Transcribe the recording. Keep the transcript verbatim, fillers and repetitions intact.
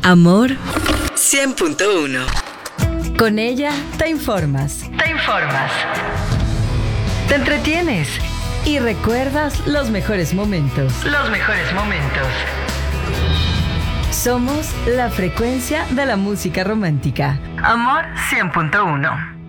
Amor cien punto uno. Con ella te informas. Te informas. Te entretienes. Y recuerdas los mejores momentos. Los mejores momentos. Somos la frecuencia de la música romántica. Amor cien punto uno.